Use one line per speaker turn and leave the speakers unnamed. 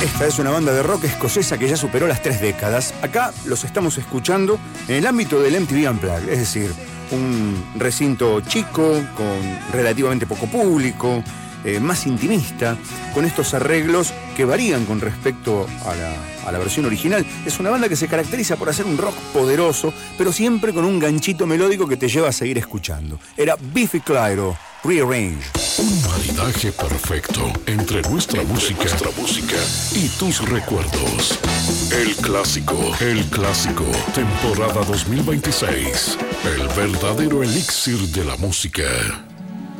Esta es una banda de rock escocesa que ya superó las 3 décadas. Acá los estamos escuchando en el ámbito del MTV Unplugged, es decir, un recinto chico, con relativamente poco público, más intimista, con estos arreglos que varían con respecto a la versión original. Es una banda que se caracteriza por hacer un rock poderoso, pero siempre con un ganchito melódico que te lleva a seguir escuchando. Era Biffy Clyro, Rearrange.
Un maridaje perfecto entre nuestra música y tus recuerdos. El clásico, temporada 2026. El verdadero elixir de la música.